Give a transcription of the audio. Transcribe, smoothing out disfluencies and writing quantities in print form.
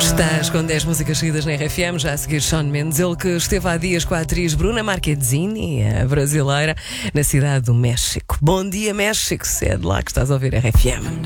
Estás com 10 músicas seguidas na RFM, já a seguir Shawn Mendes, ele que esteve há dias com a atriz Bruna Marquezine, a brasileira, na cidade do México. Bom dia, México, se é de lá que estás a ouvir RFM.